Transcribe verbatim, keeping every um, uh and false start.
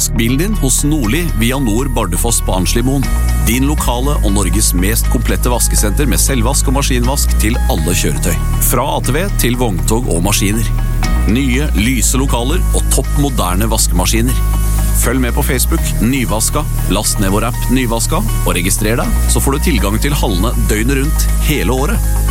Vask bilen din hos Nordli via Nord Bardufoss på Arnslimoen. Din lokale og Norges mest komplette vaskesenter med selvvask og maskinvask til alle kjøretøy. Fra A T V til vogntog og maskiner. Nye, lyse lokaler og topp moderne vaskemaskiner. Følg med på Facebook, Nyvaska, last ned vår app Nyvaska og registrer deg, så får du tilgang til hallene døgnet rundt hele året.